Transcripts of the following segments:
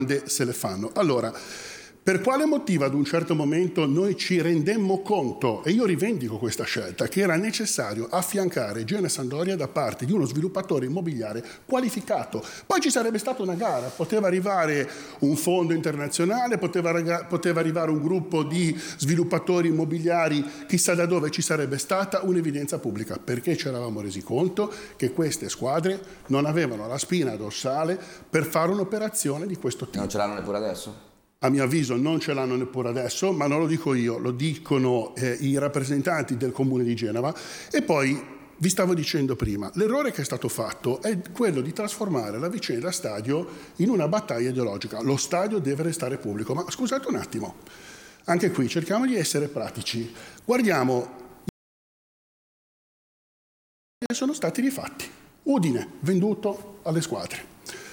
se le fanno. Allora, per quale motivo ad un certo momento noi ci rendemmo conto, e io rivendico questa scelta, che era necessario affiancare Gene Sandoria da parte di uno sviluppatore immobiliare qualificato? Poi ci sarebbe stata una gara, poteva arrivare un fondo internazionale, poteva arrivare un gruppo di sviluppatori immobiliari, chissà da dove, ci sarebbe stata un'evidenza pubblica, perché ci eravamo resi conto che queste squadre non avevano la spina dorsale per fare un'operazione di questo tipo. Non ce l'hanno neppure adesso? A mio avviso non ce l'hanno neppure adesso, ma non lo dico io, lo dicono i rappresentanti del Comune di Genova. E poi, vi stavo dicendo prima, l'errore che è stato fatto è quello di trasformare la vicenda stadio in una battaglia ideologica. Lo stadio deve restare pubblico, ma scusate un attimo, anche qui cerchiamo di essere pratici. Guardiamo che sono stati rifatti. Udine, venduto alle squadre.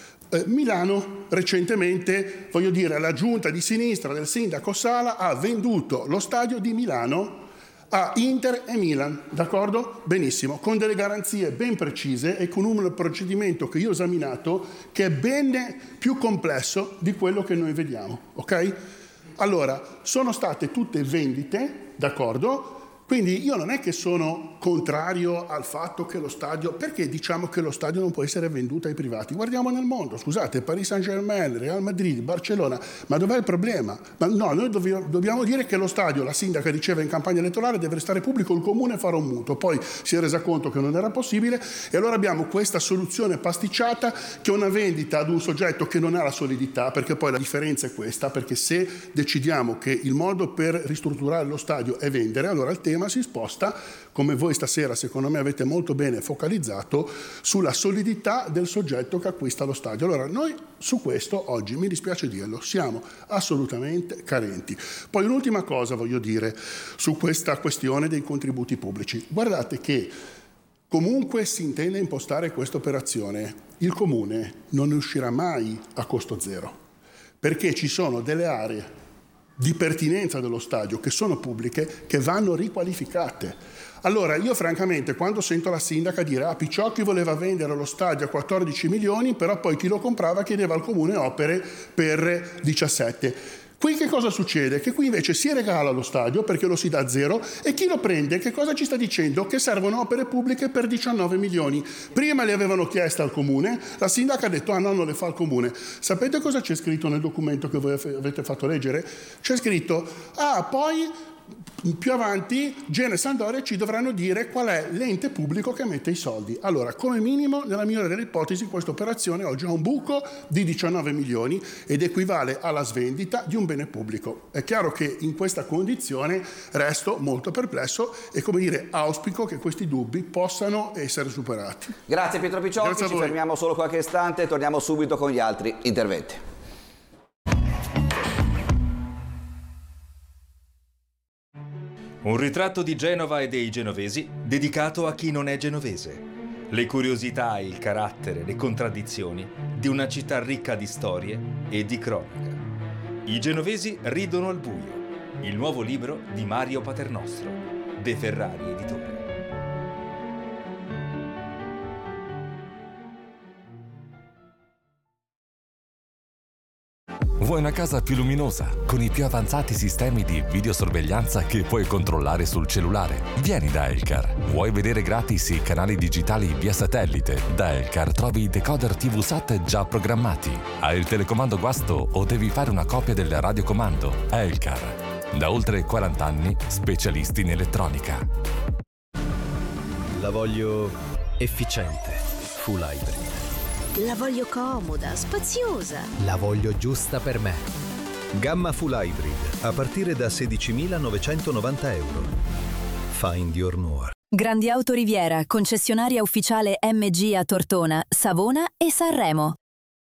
Milano recentemente, voglio dire, la giunta di sinistra del sindaco Sala ha venduto lo stadio di Milano a Inter e Milan, d'accordo? Benissimo, con delle garanzie ben precise e con un procedimento che io ho esaminato che è ben più complesso di quello che noi vediamo, ok? Allora, sono state tutte vendite, d'accordo? Quindi io non è che sono contrario al fatto che lo stadio, perché diciamo che lo stadio non può essere venduto ai privati? Guardiamo nel mondo, scusate, Paris Saint-Germain, Real Madrid, Barcellona, ma dov'è il problema? Ma no, noi dobbiamo dire che lo stadio, la sindaca diceva in campagna elettorale, deve restare pubblico, il comune farà un mutuo, poi si è resa conto che non era possibile e allora abbiamo questa soluzione pasticciata che è una vendita ad un soggetto che non ha la solidità, perché poi la differenza è questa, perché se decidiamo che il modo per ristrutturare lo stadio è vendere, allora il tema si sposta, come voi stasera secondo me avete molto bene focalizzato, sulla solidità del soggetto che acquista lo stadio. Allora noi su questo oggi, mi dispiace dirlo, siamo assolutamente carenti. Poi un'ultima cosa voglio dire su questa questione dei contributi pubblici. Guardate che comunque si intende impostare questa operazione, il comune non ne uscirà mai a costo zero, perché ci sono delle aree di pertinenza dello stadio che sono pubbliche, che vanno riqualificate. Allora io francamente quando sento la sindaca dire Picciocchi voleva vendere lo stadio a 14 milioni, però poi chi lo comprava chiedeva al comune opere per 17. Qui che cosa succede? Che qui invece si regala lo stadio perché lo si dà a zero e chi lo prende che cosa ci sta dicendo? Che servono opere pubbliche per 19 milioni. Prima le avevano chieste al comune, la sindaca ha detto no, non le fa il comune. Sapete cosa c'è scritto nel documento che voi avete fatto leggere? C'è scritto poi più avanti Gene e Sandoria ci dovranno dire qual è l'ente pubblico che mette i soldi. Allora, come minimo, nella migliore delle ipotesi, questa operazione oggi ha un buco di 19 milioni ed equivale alla svendita di un bene pubblico. È chiaro che in questa condizione resto molto perplesso e, come dire, auspico che questi dubbi possano essere superati. Grazie Pietro Picciocchi, ci fermiamo solo qualche istante e torniamo subito con gli altri interventi. Un ritratto di Genova e dei genovesi dedicato a chi non è genovese. Le curiosità, il carattere, le contraddizioni di una città ricca di storie e di cronaca. I genovesi ridono al buio. Il nuovo libro di Mario Paternostro, De Ferrari Editore. Vuoi una casa più luminosa, con i più avanzati sistemi di videosorveglianza che puoi controllare sul cellulare? Vieni da Elcar. Vuoi vedere gratis i canali digitali via satellite? Da Elcar trovi i decoder TV SAT già programmati. Hai il telecomando guasto o devi fare una copia del radiocomando? Elcar. Da oltre 40 anni, specialisti in elettronica. La voglio efficiente, full hybrid. La voglio comoda, spaziosa. La voglio giusta per me. Gamma Full Hybrid, a partire da 16.990 euro. Find your more. Grandi Auto Riviera, concessionaria ufficiale MG a Tortona, Savona e Sanremo.